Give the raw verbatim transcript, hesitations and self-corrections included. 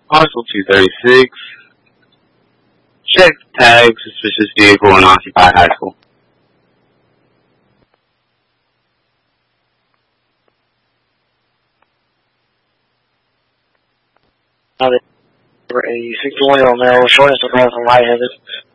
Parcel two thirty-six. Check tag suspicious vehicle in occupied high school. A sixty-one year old male short and surprised and lightheaded.